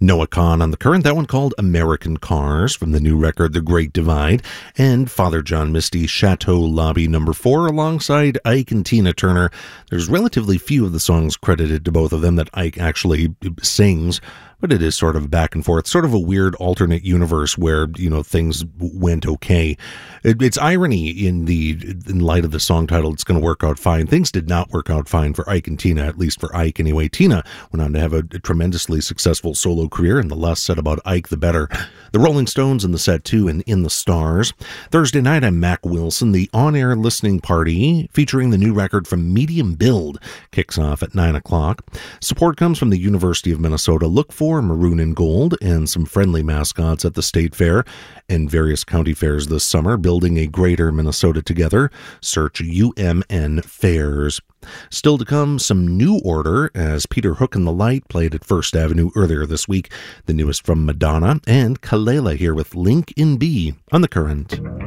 Noah Kahan on the current, that one called American Cars from the new record The Great Divide, and Father John Misty, Chateau Lobby No. 4 alongside Ike and Tina Turner. There's relatively few of the songs credited to both of them that Ike actually sings, but it is sort of back and forth, sort of a weird alternate universe where, things went okay. It's irony in light of the song title, It's Gonna Work Out Fine. Things did not work out fine for Ike and Tina, at least for Ike anyway. Tina went on to have a tremendously successful solo career, and the less said about Ike, the better. The Rolling Stones in the set too, and In the Stars. Thursday night, I'm Mac Wilson. The on-air listening party featuring the new record from Medium Build kicks off at 9 o'clock. Support comes from the University of Minnesota. Look for Maroon and Gold and some friendly mascots at the State Fair and various county fairs this summer. Building a Greater Minnesota Together. Search UMN Fairs. Still to come, some New Order as Peter Hook and the Light played at First Avenue earlier this week. The newest from Madonna, and Kalela here with Link in B on The Current.